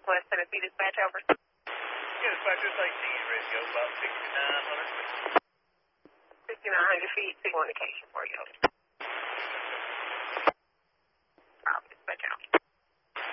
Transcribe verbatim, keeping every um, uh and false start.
Southwest Tennessee dispatch, over. Yeah, dispatch, it's eighteen, ready to go, about sixty-nine hundred feet. sixty-nine hundred feet, signal indication for you.